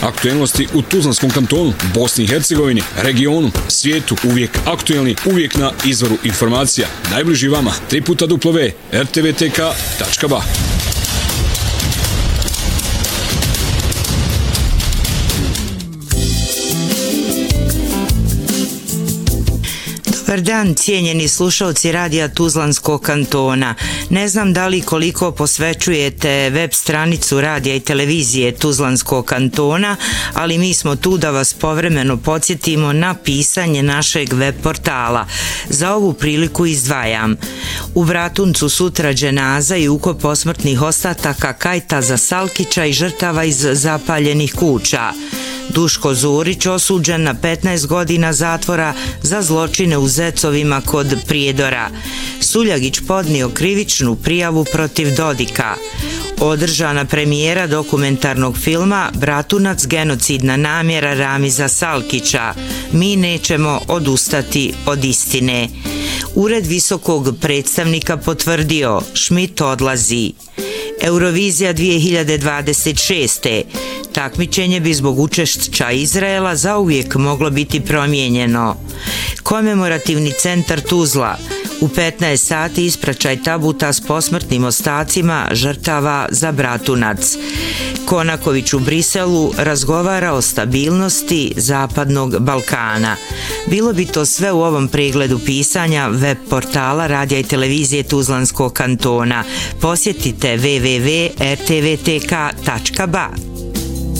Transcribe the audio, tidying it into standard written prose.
Aktuelnosti u Tuzlanskom kantonu, Bosni i Hercegovini, regionu, svijetu, uvijek aktuelni, uvijek na izvoru informacija. Najbliži vama, www.rtvtk.ba. Dobar dan, cijenjeni slušalci radija Tuzlanskog kantona. Ne znam da li koliko posvećujete web stranicu radija i televizije Tuzlanskog kantona, ali mi smo tu da vas povremeno podsjetimo na pisanje našeg web portala. Za ovu priliku izdvajam: u Bratuncu sutra dženaza i ukop posmrtnih ostataka Kajtaza Salkića i žrtava iz zapaljenih kuća. Duško Zurić osuđen na 15 godina zatvora za zločine u Zecovima kod Prijedora. Suljagić podnio krivičnu prijavu protiv Dodika. Održana premijera dokumentarnog filma Bratunac, genocidna namjera Ramiza Salkića. Mi nećemo odustati od istine. Ured visokog predstavnika potvrdio: Schmidt odlazi. Eurovizija 2026. Takmičenje bi zbog učešća Izraela zauvijek moglo biti promijenjeno. Komemorativni centar Tuzla. U 15 sati ispraćaj tabuta s posmrtnim ostacima žrtava za Bratunac. Konaković u Briselu razgovara o stabilnosti Zapadnog Balkana. Bilo bi to sve u ovom pregledu pisanja web portala radija i televizije Tuzlanskog kantona. Posjetite www.rtvtk.ba.